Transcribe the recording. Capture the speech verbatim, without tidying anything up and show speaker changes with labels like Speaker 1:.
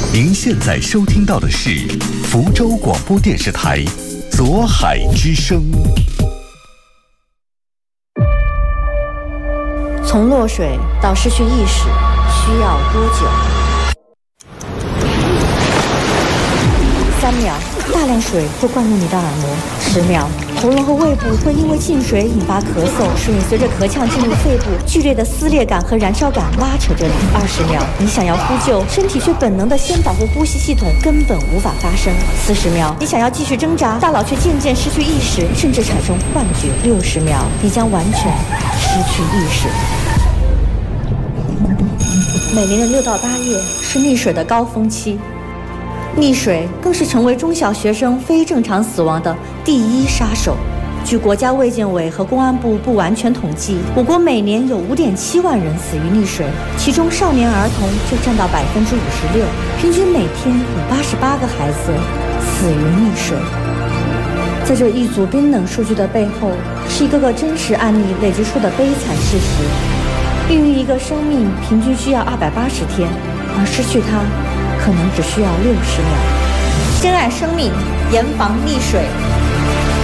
Speaker 1: 您现在收听到的是福州广播电视台左海之声。
Speaker 2: 从落水到失去意识需要多久？三秒，大量水会灌入你的耳膜；十秒，喉咙和胃部会因为进水引发咳嗽，水随着咳呛进入肺部，剧烈的撕裂感和燃烧感拉扯着你。二十秒，你想要呼救，身体却本能的先保护呼吸系统，根本无法发声。四十秒，你想要继续挣扎，大脑却渐渐失去意识，甚至产生幻觉。六十秒，你将完全失去意识。每年的六到八月是溺水的高峰期。溺水更是成为中小学生非正常死亡的第一杀手。据国家卫健委和公安部不完全统计，我国每年有 五点七万人死于溺水，其中少年儿童就占到 百分之五十六， 平均每天有八十八个孩子死于溺水。在这一组冰冷数据的背后，是一个个真实案例累积出的悲惨事实。孕育一个生命平均需要二百八十天，而失去它可能只需要六十秒。珍爱生命，严防溺水。